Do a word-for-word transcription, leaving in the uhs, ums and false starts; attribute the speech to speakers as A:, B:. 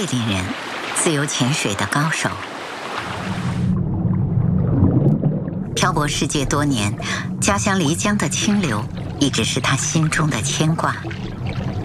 A: 林人，自由潜水的高手。漂泊世界多年，家乡漓江的清流一直是他心中的牵挂。